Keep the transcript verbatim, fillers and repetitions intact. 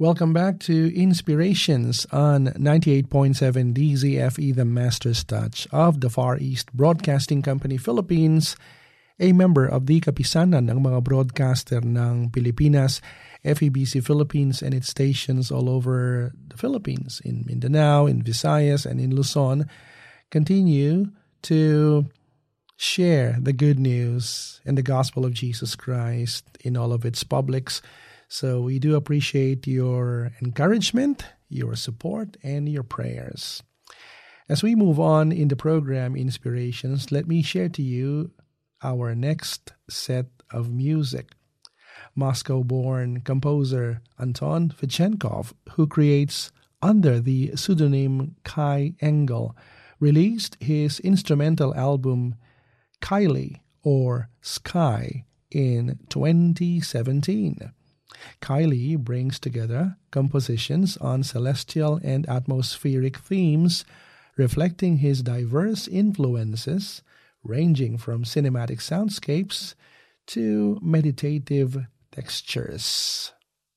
Welcome back to Inspirations on ninety-eight point seven D Z F E, the Master's Touch of the Far East Broadcasting Company Philippines, a member of the Kapisanan ng mga broadcaster ng Pilipinas, F E B C Philippines and its stations all over the Philippines, in Mindanao, in Visayas, and in Luzon, continue to share the good news and the gospel of Jesus Christ in all of its publics. So we do appreciate your encouragement, your support, and your prayers. As we move on in the program Inspirations, let me share to you our next set of music. Moscow-born composer Anton Fichenkov, who creates under the pseudonym Kai Engel, released his instrumental album Kylie, or Sky, in twenty seventeen. Kylie brings together compositions on celestial and atmospheric themes, reflecting his diverse influences, ranging from cinematic soundscapes to meditative textures.